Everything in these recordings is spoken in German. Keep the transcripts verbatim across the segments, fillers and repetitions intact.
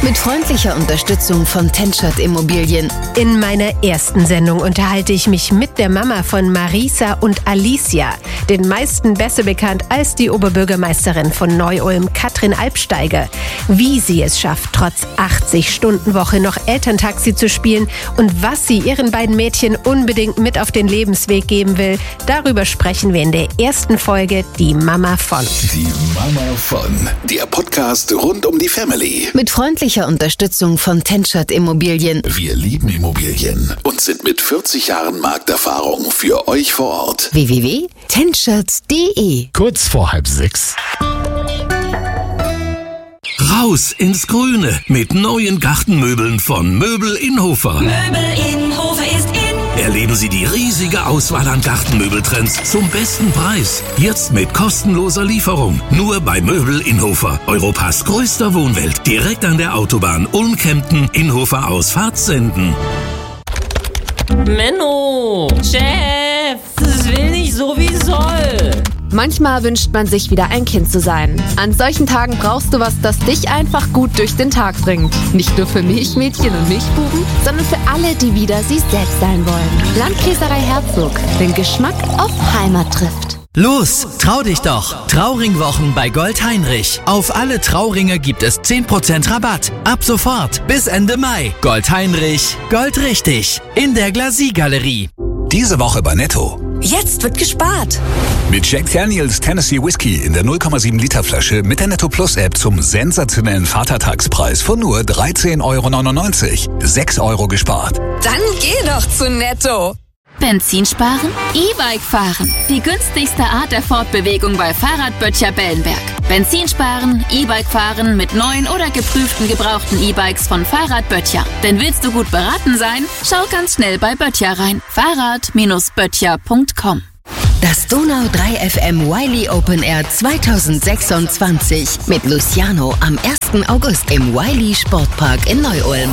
Mit freundlicher Unterstützung von Tenschert Immobilien. In meiner ersten Sendung unterhalte ich mich mit der Mama von Marisa und Alicia, den meisten besser bekannt als die Oberbürgermeisterin von Neu-Ulm, Katrin Alpsteiger. Wie sie es schafft, trotz achtzig-Stunden-Woche noch Elterntaxi zu spielen und was sie ihren beiden Mädchen unbedingt mit auf den Lebensweg geben will, darüber sprechen wir in der ersten Folge Die Mama von. Die Mama von, der Podcast rund um die Family. Mit freundlicher Unterstützung von Tenschert Immobilien. Wir lieben Immobilien und sind mit vierzig Jahren Markterfahrung für euch vor Ort. w w w punkt tenschert punkt d e. Kurz vor halb sechs. Raus ins Grüne mit neuen Gartenmöbeln von Möbel Inhofer. Möbel Inhofer ist in. Erleben Sie die riesige Auswahl an Gartenmöbeltrends zum besten Preis. Jetzt mit kostenloser Lieferung. Nur bei Möbel Inhofer. Europas größter Wohnwelt. Direkt an der Autobahn Ulm-Kempten, Inhofer aus Fahrtsenden. Menno, Chef, das will nicht so wie soll. Manchmal wünscht man sich wieder ein Kind zu sein. An solchen Tagen brauchst du was, das dich einfach gut durch den Tag bringt. Nicht nur für Milchmädchen und Milchbuben, sondern für alle, die wieder sie selbst sein wollen. Landkäserei Herzog, den Geschmack auf Heimat trifft. Los, trau dich doch! Trauringwochen bei Gold Heinrich. Auf alle Trauringe gibt es zehn Prozent Rabatt. Ab sofort bis Ende Mai. Gold Heinrich, Gold richtig. In der Glacis-Galerie. Diese Woche bei Netto. Jetzt wird gespart. Mit Jack Daniels Tennessee Whiskey in der null Komma sieben Liter Flasche mit der Netto Plus App zum sensationellen Vatertagspreis von nur dreizehn Euro neunundneunzig. sechs Euro gespart. Dann geh doch zu Netto. Benzin sparen? E-Bike fahren. Die günstigste Art der Fortbewegung bei Fahrradböttcher Bellenberg. Benzin sparen, E-Bike fahren mit neuen oder geprüften gebrauchten E-Bikes von Fahrradböttcher. Denn willst du gut beraten sein? Schau ganz schnell bei Böttcher rein. Fahrrad Böttcher punkt com. Das Donau drei F M Wiley Open Air zwanzig sechsundzwanzig mit Luciano am ersten August im Wiley Sportpark in Neu-Ulm.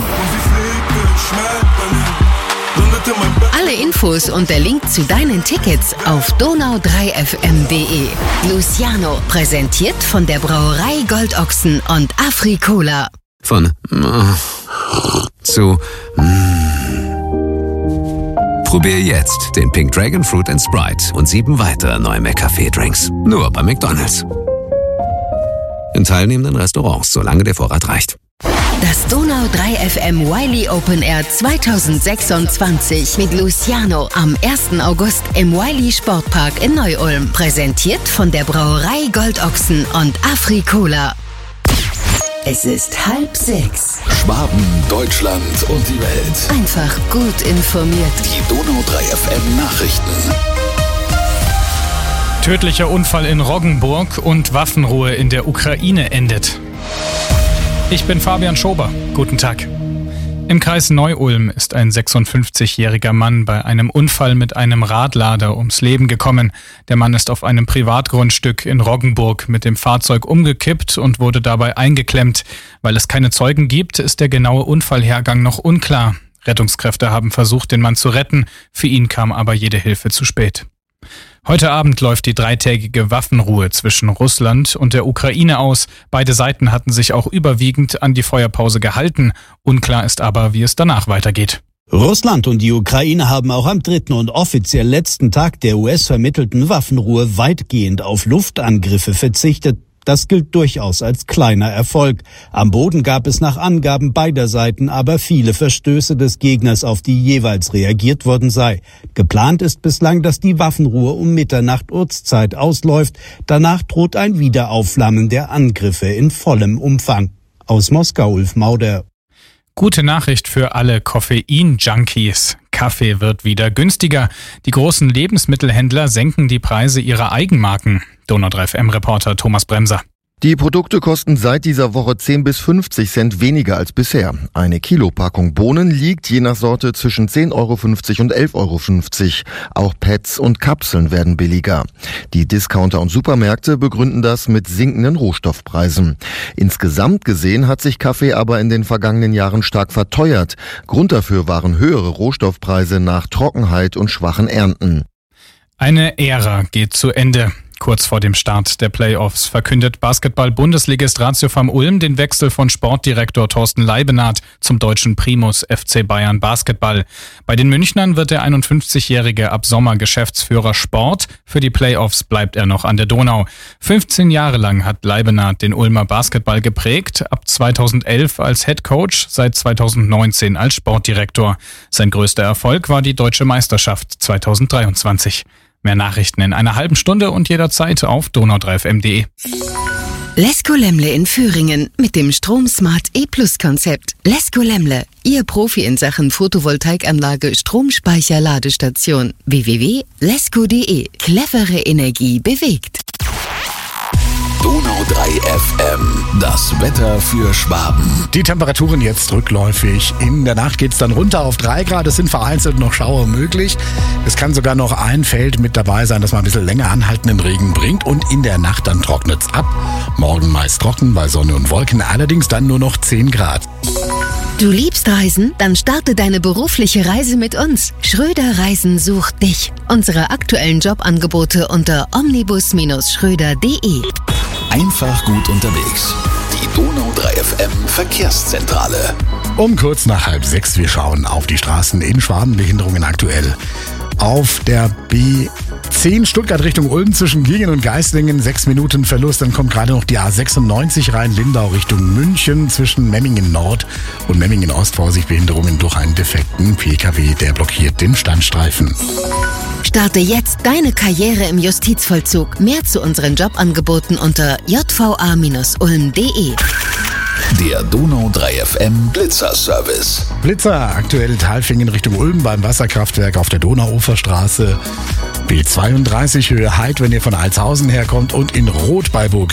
Alle Infos und der Link zu deinen Tickets auf donau drei f m punkt d e. Luciano, präsentiert von der Brauerei Goldochsen und Afrikola. Von mm, zu mm. Probier jetzt den Pink Dragon Fruit and Sprite und sieben weitere neue McCafé-Drinks. Nur bei McDonald's. In teilnehmenden Restaurants, solange der Vorrat reicht. Das Donau drei F M Wiley Open Air zwanzig sechsundzwanzig mit Luciano am ersten August im Wiley Sportpark in Neu-Ulm. Präsentiert von der Brauerei Goldochsen und Afrikola. Es ist halb sechs. Schwaben, Deutschland und die Welt. Einfach gut informiert. Die Donau drei F M Nachrichten. Tödlicher Unfall in Roggenburg und Waffenruhe in der Ukraine endet. Ich bin Fabian Schober. Guten Tag. Im Kreis Neu-Ulm ist ein sechsundfünfzigjähriger Mann bei einem Unfall mit einem Radlader ums Leben gekommen. Der Mann ist auf einem Privatgrundstück in Roggenburg mit dem Fahrzeug umgekippt und wurde dabei eingeklemmt. Weil es keine Zeugen gibt, ist der genaue Unfallhergang noch unklar. Rettungskräfte haben versucht, den Mann zu retten. Für ihn kam aber jede Hilfe zu spät. Heute Abend läuft die dreitägige Waffenruhe zwischen Russland und der Ukraine aus. Beide Seiten hatten sich auch überwiegend an die Feuerpause gehalten. Unklar ist aber, wie es danach weitergeht. Russland und die Ukraine haben auch am dritten und offiziell letzten Tag der U S-vermittelten Waffenruhe weitgehend auf Luftangriffe verzichtet. Das gilt durchaus als kleiner Erfolg. Am Boden gab es nach Angaben beider Seiten aber viele Verstöße des Gegners, auf die jeweils reagiert worden sei. Geplant ist bislang, dass die Waffenruhe um Mitternacht Ortszeit ausläuft. Danach droht ein Wiederaufflammen der Angriffe in vollem Umfang. Aus Moskau, Ulf Mauder. Gute Nachricht für alle Koffein-Junkies. Kaffee wird wieder günstiger. Die großen Lebensmittelhändler senken die Preise ihrer Eigenmarken. Donau drei F M-Reporter Thomas Bremser. Die Produkte kosten seit dieser Woche zehn bis fünfzig Cent weniger als bisher. Eine Kilopackung Bohnen liegt je nach Sorte zwischen zehn Euro fünfzig und elf Euro fünfzig. Auch Pads und Kapseln werden billiger. Die Discounter und Supermärkte begründen das mit sinkenden Rohstoffpreisen. Insgesamt gesehen hat sich Kaffee aber in den vergangenen Jahren stark verteuert. Grund dafür waren höhere Rohstoffpreise nach Trockenheit und schwachen Ernten. Eine Ära geht zu Ende. Kurz vor dem Start der Playoffs verkündet Basketball-Bundesligist Ratio Farm Ulm den Wechsel von Sportdirektor Thorsten Leibenhardt zum deutschen Primus F C Bayern Basketball. Bei den Münchnern wird der einundfünfzigjährige ab Sommer Geschäftsführer Sport. Für die Playoffs bleibt er noch an der Donau. fünfzehn Jahre lang hat Leibenhardt den Ulmer Basketball geprägt, ab zweitausendelf als Head Coach, seit zweitausendneunzehn als Sportdirektor. Sein größter Erfolg war die Deutsche Meisterschaft zweitausenddreiundzwanzig. Mehr Nachrichten in einer halben Stunde und jederzeit auf donau drei f m punkt de. Lesko Lemle in Föhringen mit dem StromSmart E-Plus-Konzept. Lesko Lemle, Ihr Profi in Sachen Photovoltaikanlage, Stromspeicher, Ladestation. w w w punkt lesko punkt de. Clevere Energie bewegt. Donau drei F M, das Wetter für Schwaben. Die Temperaturen jetzt rückläufig. In der Nacht geht's dann runter auf drei Grad. Es sind vereinzelt noch Schauer möglich. Es kann sogar noch ein Feld mit dabei sein, das mal ein bisschen länger anhaltenden Regen bringt. Und in der Nacht dann trocknet's ab. Morgen meist trocken bei Sonne und Wolken, allerdings dann nur noch zehn Grad. Du liebst Reisen? Dann starte deine berufliche Reise mit uns. Schröder Reisen sucht dich. Unsere aktuellen Jobangebote unter omnibus Schröder punkt de. Einfach gut unterwegs. Die Donau drei F M Verkehrszentrale. Um kurz nach halb sechs, wir schauen auf die Straßen in Schwaben. Behinderungen aktuell. Auf der B zehn Stuttgart Richtung Ulm zwischen Giengen und Geislingen, sechs Minuten Verlust. Dann kommt gerade noch die A sechsundneunzig rein, Lindau Richtung München zwischen Memmingen Nord und Memmingen Ost. Vorsicht, Behinderungen durch einen defekten P K W, der blockiert den Standstreifen. Starte jetzt deine Karriere im Justizvollzug. Mehr zu unseren Jobangeboten unter j v a ulm punkt de. Der Donau drei F M Blitzer-Service. Blitzer, aktuell Talfingen Richtung Ulm beim Wasserkraftwerk auf der Donauuferstraße. B zweiunddreißig Höhe Heid, wenn ihr von Altshausen herkommt, und in Rot bei Burg